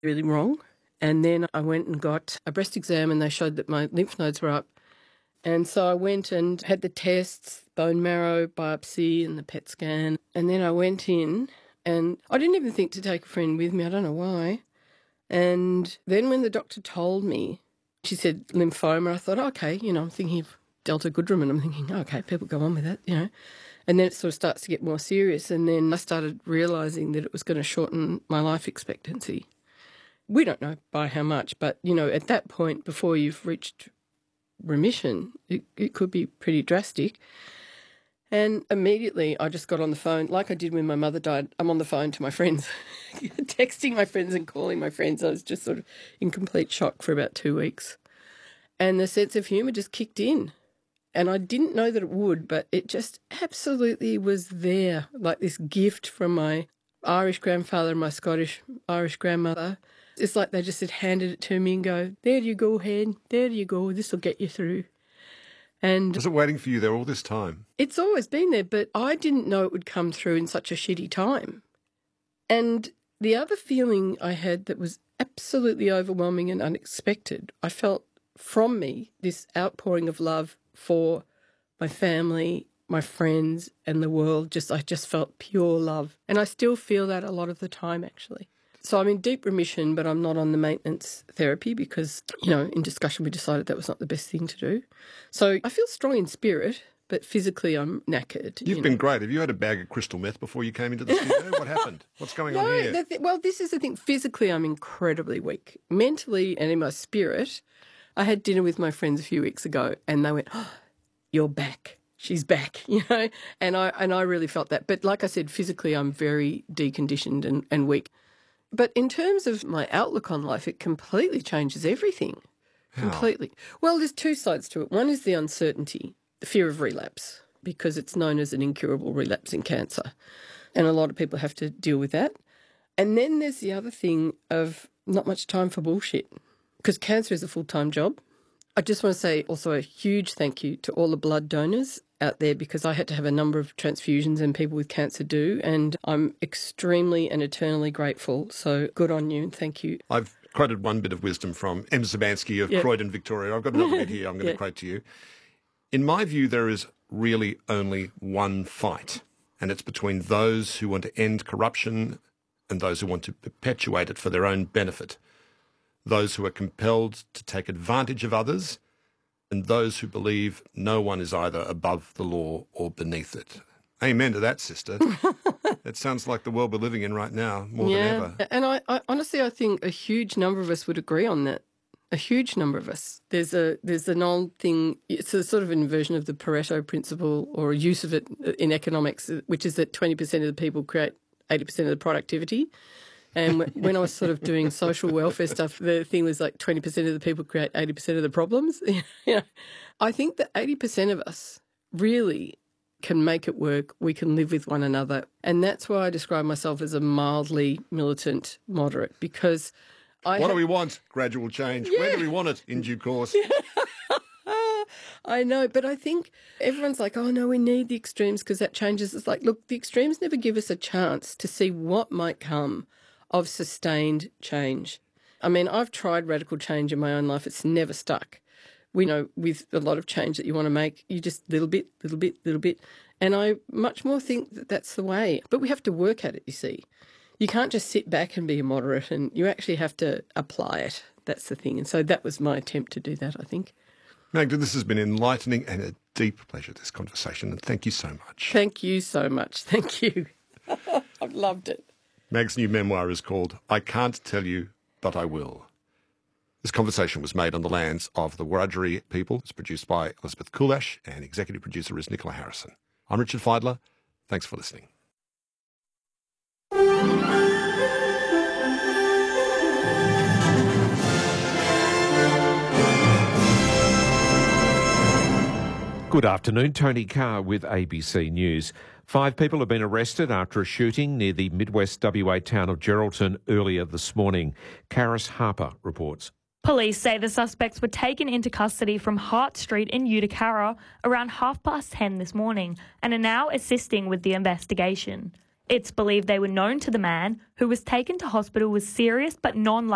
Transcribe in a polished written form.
really wrong. And then I went and got a breast exam and they showed that my lymph nodes were up. And so I went and had the tests, bone marrow biopsy and the PET scan. And then I went in and I didn't even think to take a friend with me. I don't know why. And then when the doctor told me, she said lymphoma, I thought, okay, I'm thinking of Delta Goodrum and I'm thinking, okay, people go on with that, And then it sort of starts to get more serious. And then I started realising that it was going to shorten my life expectancy. We don't know by how much, but, at that point, before you've reached remission, it could be pretty drastic. And immediately I just got on the phone, like I did when my mother died. I'm on the phone to my friends, texting my friends and calling my friends. I was just sort of in complete shock for about 2 weeks. And the sense of humour just kicked in. And I didn't know that it would, but it just absolutely was there, like this gift from my Irish grandfather and my Irish grandmother. It's like they just had handed it to me and go, there you go, Hen, there you go, this will get you through. And was it waiting for you there all this time? It's always been there, but I didn't know it would come through in such a shitty time. And the other feeling I had that was absolutely overwhelming and unexpected, I felt from me this outpouring of love for my family, my friends and the world. I just felt pure love. And I still feel that a lot of the time, actually. So I'm in deep remission, but I'm not on the maintenance therapy because, in discussion we decided that was not the best thing to do. So I feel strong in spirit, but physically I'm knackered. You've been great. Have you had a bag of crystal meth before you came into the studio? What happened? What's going on here? Well, this is the thing. Physically I'm incredibly weak. Mentally and in my spirit, I had dinner with my friends a few weeks ago and they went, oh, you're back. She's back, and I really felt that. But like I said, physically I'm very deconditioned and weak. But in terms of my outlook on life, it completely changes everything. How? Completely. Well, there's two sides to it. One is the uncertainty, the fear of relapse, because it's known as an incurable relapse in cancer. And a lot of people have to deal with that. And then there's the other thing of not much time for bullshit, because cancer is a full-time job. I just want to say also a huge thank you to all the blood donors out there because I had to have a number of transfusions and people with cancer do, and I'm extremely and eternally grateful. So good on you and thank you. I've quoted one bit of wisdom from M. Zabansky of Croydon, Victoria. I've got another bit here I'm going to quote to you. In my view, there is really only one fight, and it's between those who want to end corruption and those who want to perpetuate it for their own benefit. Those who are compelled to take advantage of others, and those who believe no one is either above the law or beneath it. Amen to that, sister. It sounds like the world we're living in right now, more than ever. And I honestly, I think a huge number of us would agree on that. A huge number of us. There's an old thing, it's a sort of inversion of the Pareto principle or use of it in economics, which is that 20% of the people create 80% of the productivity. And when I was sort of doing social welfare stuff, the thing was like 20% of the people create 80% of the problems. I think that 80% of us really can make it work. We can live with one another. And that's why I describe myself as a mildly militant moderate, because what do we want? Gradual change. Yeah. Where do we want it? In due course. I know, but I think everyone's like, oh, no, we need the extremes because that changes. It's like, look, the extremes never give us a chance to see what might come of sustained change. I mean, I've tried radical change in my own life. It's never stuck. We know with a lot of change that you want to make, you just little bit. And I much more think that that's the way. But we have to work at it, you see. You can't just sit back and be a moderate, and you actually have to apply it. That's the thing. And so that was my attempt to do that, I think. Magda, this has been enlightening and a deep pleasure, this conversation, and thank you so much. Thank you so much. Thank you. I've loved it. Mag's new memoir is called I Can't Tell You, But I Will. This conversation was made on the lands of the Wiradjuri people. It's produced by Elizabeth Kulash and executive producer is Nicola Harrison. I'm Richard Feidler. Thanks for listening. Good afternoon, Tony Carr with ABC News. 5 people have been arrested after a shooting near the Midwest WA town of Geraldton earlier this morning. Karis Harper reports. Police say the suspects were taken into custody from Hart Street in Utakara around 10:30 this morning and are now assisting with the investigation. It's believed they were known to the man, who was taken to hospital with serious but non-life